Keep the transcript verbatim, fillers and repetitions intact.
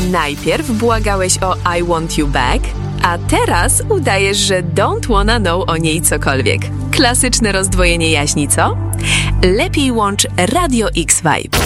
Najpierw błagałeś o I want you back, a teraz udajesz, że don't wanna know o niej cokolwiek. Klasyczne rozdwojenie jaźni, co? Lepiej łącz Radio X Vibe.